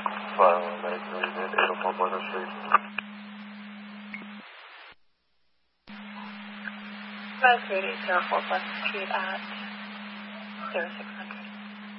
Finally, Aeroport Border Street. Res 380 Fort Pleasant Street at 06